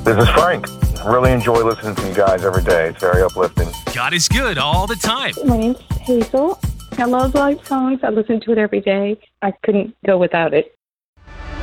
This is Frank. Really enjoy listening to you guys every day. It's very uplifting. God is good all the time. My name's Hazel. I love live songs. I listen to it every day. I couldn't go without it.